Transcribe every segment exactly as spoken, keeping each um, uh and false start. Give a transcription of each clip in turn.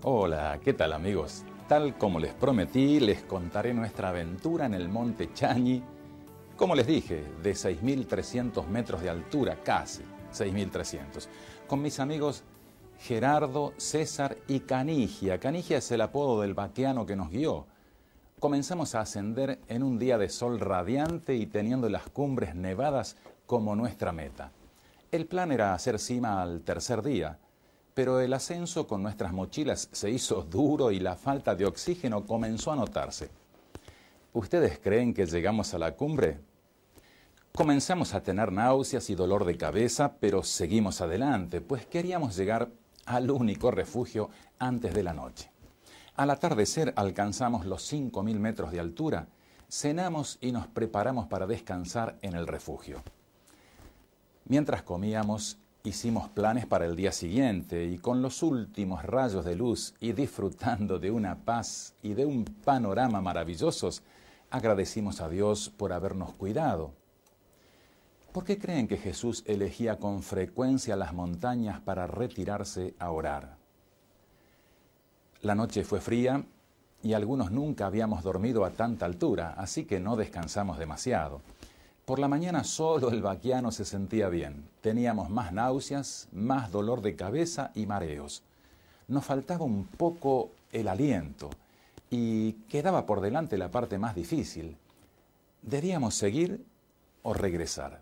Hola, ¿qué tal amigos? Tal como les prometí, les contaré nuestra aventura en el Monte Chañi, como les dije, de seis mil trescientos metros de altura, casi seis mil trescientos, con mis amigos Gerardo, César y Canigia. Canigia es el apodo del vaqueano que nos guió. Comenzamos a ascender en un día de sol radiante y teniendo las cumbres nevadas como nuestra meta. El plan era hacer cima al tercer día, pero el ascenso con nuestras mochilas se hizo duro y la falta de oxígeno comenzó a notarse. ¿Ustedes creen que llegamos a la cumbre? Comenzamos a tener náuseas y dolor de cabeza, pero seguimos adelante, pues queríamos llegar al único refugio antes de la noche. Al atardecer alcanzamos los cinco mil metros de altura, cenamos y nos preparamos para descansar en el refugio. Mientras comíamos, hicimos planes para el día siguiente y con los últimos rayos de luz y disfrutando de una paz y de un panorama maravillosos, agradecimos a Dios por habernos cuidado. ¿Por qué creen que Jesús elegía con frecuencia las montañas para retirarse a orar? La noche fue fría y algunos nunca habíamos dormido a tanta altura, así que no descansamos demasiado. Por la mañana solo el vaqueano se sentía bien. Teníamos más náuseas, más dolor de cabeza y mareos. Nos faltaba un poco el aliento y quedaba por delante la parte más difícil. ¿Debíamos seguir o regresar?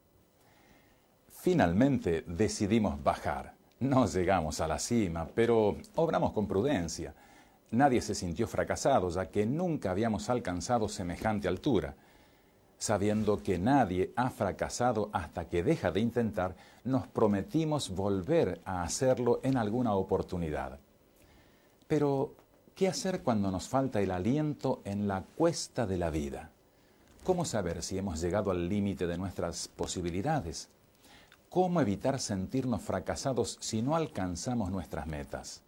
Finalmente decidimos bajar. No llegamos a la cima, pero obramos con prudencia. Nadie se sintió fracasado, ya que nunca habíamos alcanzado semejante altura. Sabiendo que nadie ha fracasado hasta que deja de intentar, nos prometimos volver a hacerlo en alguna oportunidad. Pero, ¿qué hacer cuando nos falta el aliento en la cuesta de la vida? ¿Cómo saber si hemos llegado al límite de nuestras posibilidades? ¿Cómo evitar sentirnos fracasados si no alcanzamos nuestras metas?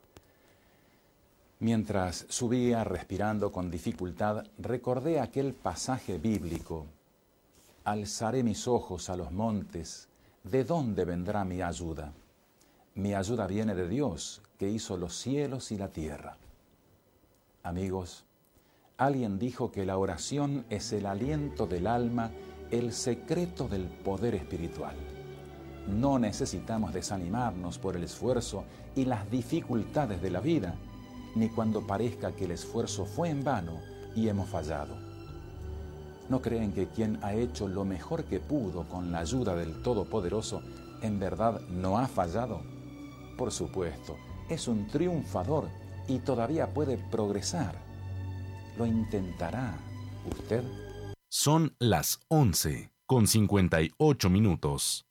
Mientras subía respirando con dificultad, recordé aquel pasaje bíblico. Alzaré mis ojos a los montes, ¿de dónde vendrá mi ayuda? Mi ayuda viene de Dios, que hizo los cielos y la tierra. Amigos, alguien dijo que la oración es el aliento del alma, el secreto del poder espiritual. No necesitamos desanimarnos por el esfuerzo y las dificultades de la vida, ni cuando parezca que el esfuerzo fue en vano y hemos fallado. ¿No creen que quien ha hecho lo mejor que pudo con la ayuda del Todopoderoso en verdad no ha fallado? Por supuesto, es un triunfador y todavía puede progresar. ¿Lo intentará usted? Son las once con cincuenta y ocho minutos.